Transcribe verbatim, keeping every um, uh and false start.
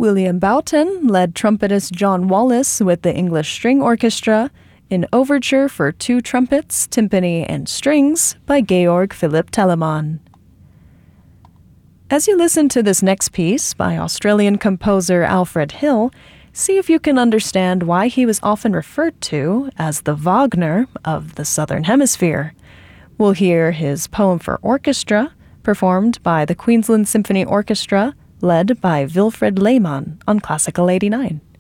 William Boughton led trumpetist John Wallis with the English String Orchestra in Overture for Two Trumpets, Timpani, and Strings by Georg Philipp Telemann. As you listen to this next piece by Australian composer Alfred Hill, see if you can understand why he was often referred to as the Wagner of the Southern Hemisphere. We'll hear his poem for orchestra, performed by the Queensland Symphony Orchestra, led by Wilfried Lehmann on Classical eighty-nine.